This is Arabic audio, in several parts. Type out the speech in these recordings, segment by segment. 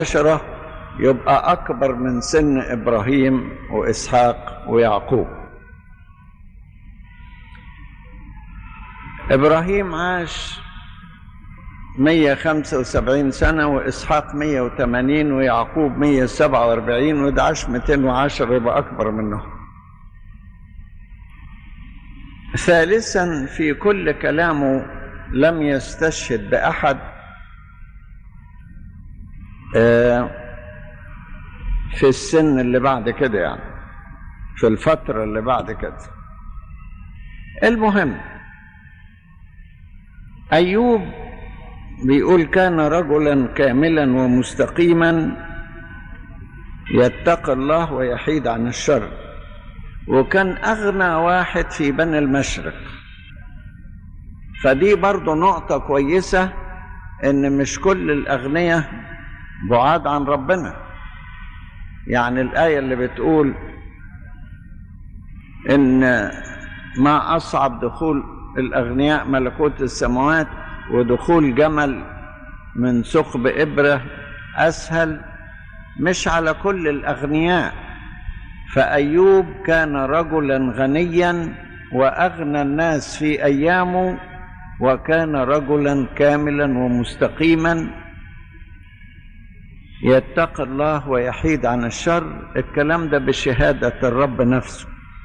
10 يبقى أكبر من سن إبراهيم وإسحاق ويعقوب. إبراهيم عاش 175 سنة، وإسحاق 180، ويعقوب 147، وده عاش 210، يبقى أكبر منه. ثالثا، في كل كلامه لم يستشهد بأحد في السن اللي بعد كده، يعني في الفترة اللي بعد كده. المهم، أيوب بيقول كان رجلا كاملا ومستقيما يتقي الله ويحيد عن الشر، وكان أغنى واحد في بني المشرق. فدي برضو نقطة كويسة، إن مش كل الأغنياء بعاد عن ربنا. يعني الآية اللي بتقول إن ما أصعب دخول الأغنياء ملكوت السماوات، ودخول جمل من ثقب إبرة أسهل، مش على كل الأغنياء. فأيوب كان رجلا غنيا وأغنى الناس في أيامه، وكان رجلا كاملا ومستقيما يتقي الله ويحيد عن الشر. الكلام ده بشهادة الرب نفسه.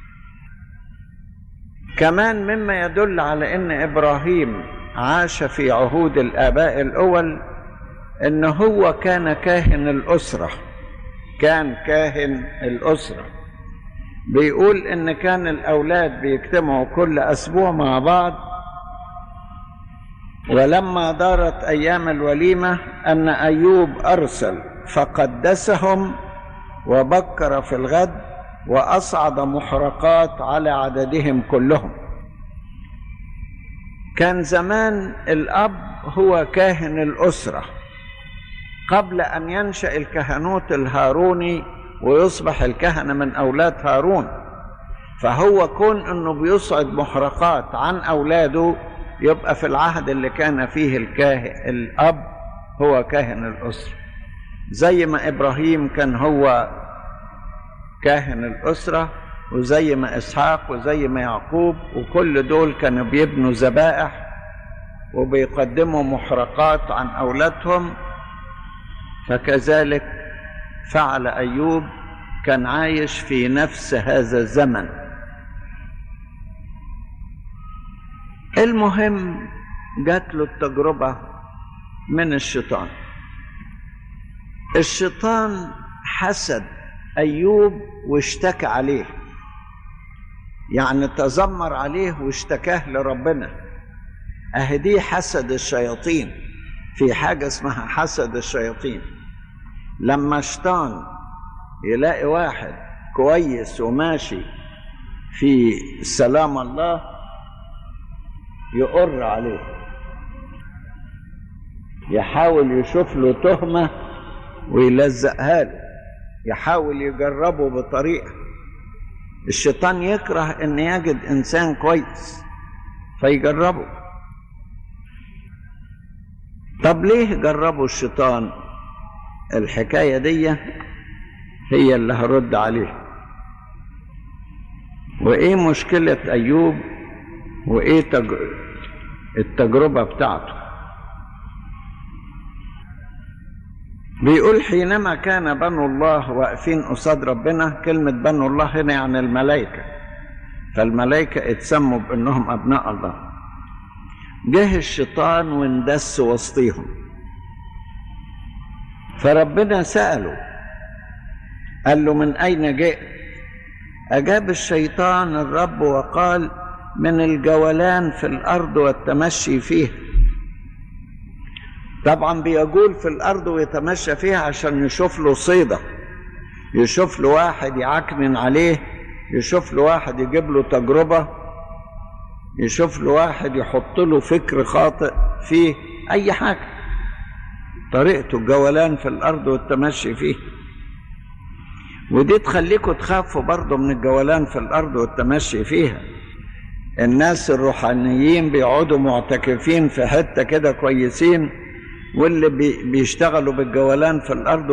كمان مما يدل على أن إبراهيم عاش في عهود الآباء الأول أن هو كان كاهن الأسرة. كان كاهن الأسرة. بيقول أن كان الأولاد بيجتمعوا كل أسبوع مع بعض، ولما دارت أيام الوليمة أن أيوب أرسل فقدسهم وبكر في الغد، وأصعد محرقات على عددهم كلهم. كان زمان الأب هو كاهن الأسرة قبل أن ينشأ الكهنوت الهاروني ويصبح الكهنة من أولاد هارون. فهو كون أنه بيصعد محرقات عن أولاده، يبقى في العهد اللي كان فيه الأب هو كاهن الأسرة، زي ما إبراهيم كان هو كاهن الأسرة، وزي ما إسحاق، وزي ما يعقوب، وكل دول كانوا بيبنوا ذبائح وبيقدموا محرقات عن أولادهم. فكذلك فعل أيوب، كان عايش في نفس هذا الزمن. المهم، جات له التجربة من الشيطان. الشيطان حسد أيوب واشتكى عليه، يعني تذمر عليه واشتكاه لربنا. أهدي حسد الشياطين. في حاجة اسمها حسد الشياطين. لما الشيطان يلاقي واحد كويس وماشي في سلام الله يقر عليه، يحاول يشوف له تهمة ويلزقها له، يحاول يجربه بطريقة. الشيطان يكره ان يجد انسان كويس فيجربه. طب ليه جربوا الشيطان؟ الحكاية دي هي اللي هرد عليها. وايه مشكلة ايوب، وايه التجربة بتاعته؟ بيقول حينما كان بنو الله واقفين قصاد ربنا. كلمة بنو الله هنا يعني الملائكة، فالملائكة اتسموا بأنهم أبناء الله. جه الشيطان واندس وسطيهم، فربنا سأله، قال له من أين جئت؟ أجاب الشيطان الرب وقال من الجولان في الأرض والتمشي فيها. طبعا بيجول في الأرض ويتمشى فيها عشان يشوف له صيدة، يشوف له واحد يعكنن عليه، يشوف له واحد يجيب له تجربة، يشوف له واحد يحط له فكر خاطئ فيه، أي حاجة. طريقته الجولان في الأرض والتمشي فيه. ودي تخليكم تخافوا برضو من الجولان في الأرض والتمشي فيها. الناس الروحانيين بيقعدوا معتكفين في حتة كده كويسين، واللي بيشتغلوا بالجولان في الأرض